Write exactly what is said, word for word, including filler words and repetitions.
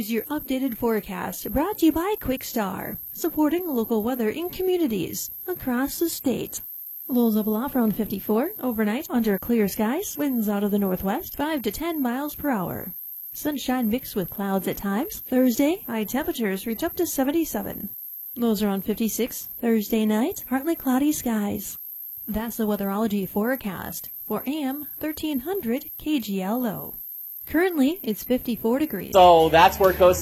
Here's your updated forecast brought to you by QuickStar, supporting local weather in communities across the state. Lows level off around fifty-four. Overnight, under clear skies, winds out of the northwest, five to ten miles per hour. Sunshine mixed with clouds at times. Thursday, high temperatures reach up to seventy-seven. Lows around fifty-six. Thursday night, partly cloudy skies. That's the weatherology forecast for A M thirteen hundred K G L O. Currently, it's fifty-four degrees. So that's where Coast